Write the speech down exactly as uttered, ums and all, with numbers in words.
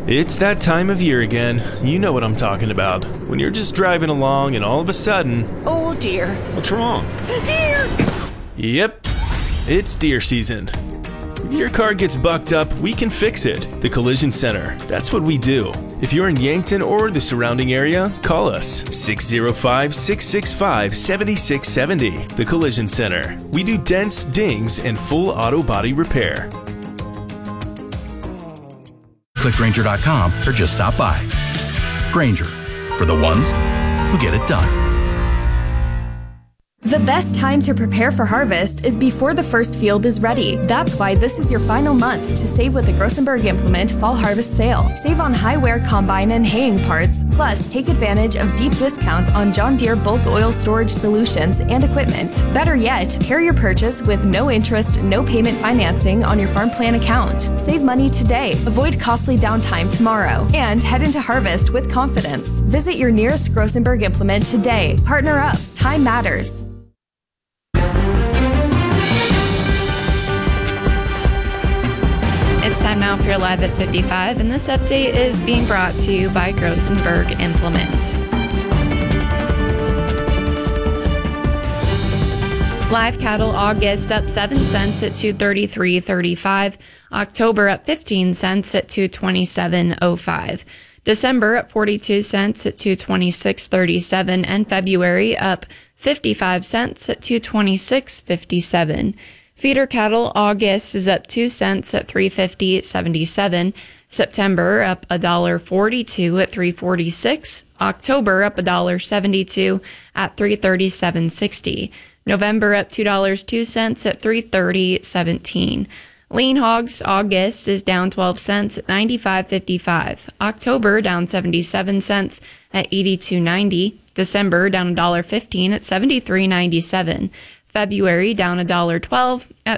It's that time of year again. You know what I'm talking about. When you're just driving along and all of a sudden... Oh dear. What's wrong? Deer! Yep, it's deer season. If your car gets bucked up, we can fix it. The Collision Center. That's what we do. If you're in Yankton or the surrounding area, call us six oh five, six six five, seven six seven oh. The Collision Center. We do dents, dings, and full auto body repair. Click Grainger dot com or just stop by. Grainger, for the ones who get it done. The best time to prepare for harvest is before the first field is ready. That's why this is your final month to save with the Grossenberg Implement Fall Harvest Sale. Save on high-wear combine and haying parts, plus take advantage of deep discounts on John Deere bulk oil storage solutions and equipment. Better yet, pair your purchase with no interest, no payment financing on your farm plan account. Save money today, avoid costly downtime tomorrow, and head into harvest with confidence. Visit your nearest Grossenberg Implement today. Partner up. Time matters. It's time now for your Live at fifty-five, and this update is being brought to you by Grossenberg Implement. Live cattle August up seven cents at two thirty-three thirty-five. October up fifteen cents at two twenty-seven oh five. December up forty-two cents at two twenty-six thirty-seven, and February up fifty-five cents at two twenty-six fifty-seven. Feeder cattle August is up two cents at three fifty seventy-seven. September up one dollar forty-two at three forty-six. October up one dollar seventy-two at three thirty-seven sixty. November up two dollars and two cents at three thirty seventeen. Lean hogs August is down twelve cents at ninety-five fifty-five. October down seventy-seven cents at eighty-two ninety. December down one dollar fifteen at seventy-three ninety-seven. February down one dollar twelve at